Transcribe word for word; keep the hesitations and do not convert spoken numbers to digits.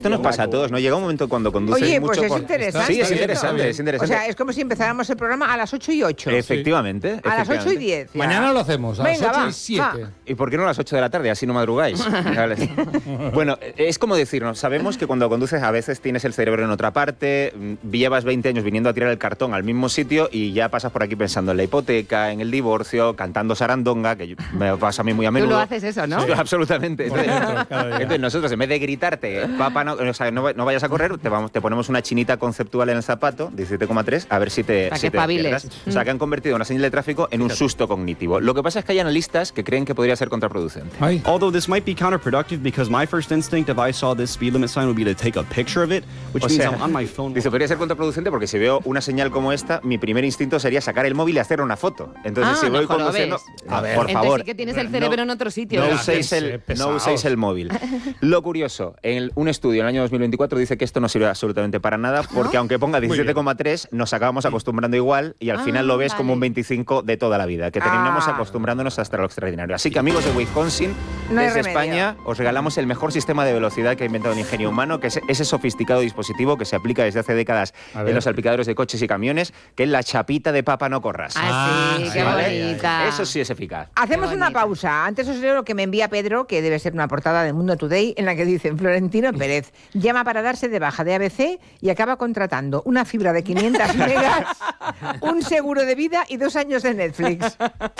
Esto nos pasa a todos, ¿no? Llega un momento cuando conduces Oye, mucho pues es por... interesante. Sí, es interesante, es O interesante. sea, es como si empezáramos el programa a las ocho y ocho. Efectivamente. A las ocho y efectivamente. diez. ya. Mañana lo hacemos, a Venga, las ocho va, y siete. va. ¿Y por qué no a las ocho de la tarde? Así no madrugáis. Vale. Bueno, es como decirnos, sabemos que cuando conduces a veces tienes el cerebro en otra parte, llevas veinte años viniendo a tirar el cartón al mismo sitio y ya pasas por aquí pensando en la hipoteca, en el divorcio, cantando sarandonga, que yo- me pasa a mí muy a Tú menudo. lo haces eso, ¿no? Sí, absolutamente. Por Entonces, dentro, cada día. entonces nosotros, en vez de gritarte, papá, no, o sea, no, no vayas a correr, te, vamos, te ponemos una chinita conceptual en el zapato, diecisiete coma tres, a ver si te, Para si que te espabiles. despiertas. O sea, que han convertido una señal de tráfico en un susto cognitivo. Lo que pasa es que hay analistas que creen que podría ser contraproducente. Ay. Although this might be counterproductive because my first instinct if I saw this speed limit sign would be to take a picture of it, which O means sea, I'm on my phone. dice, podría ser contraproducente porque si veo una señal como esta, mi primer instinto sería sacar el móvil y hacer una foto. Entonces, Ah, si voy no conduciendo... jorobes. A ver, por Entonces favor. sí que tienes el cerebro no- en otro sitio. No Ya, uséis, qué el, no pesados. uséis el móvil. Lo curioso, en el- un estudio en el año dos mil veinticuatro dice que esto no sirve absolutamente para nada porque aunque ponga diecisiete coma tres, nos acabamos acostumbrando igual y al Ah, final lo ves como vale. un veinticinco de toda la vida, que terminamos Ah. acostumbrándonos hasta lo extraordinario. Así que amigos de Wisconsin, No hay desde remedio. España os regalamos el mejor sistema de velocidad que ha inventado el ingenio humano, que es ese sofisticado dispositivo que se aplica desde hace décadas A ver. en los salpicadores de coches y camiones, que es la chapita de Papa no corras. Ah, sí, Ah, qué sí. bonita. Eso sí es eficaz. Hacemos Qué una bonita. pausa. Antes os leo lo que me envía Pedro, que debe ser una portada de Mundo Today, en la que dicen Florentino Pérez llama para darse de baja de A B C y acaba contratando una fibra de quinientas megas, un seguro de vida y dos años de Netflix.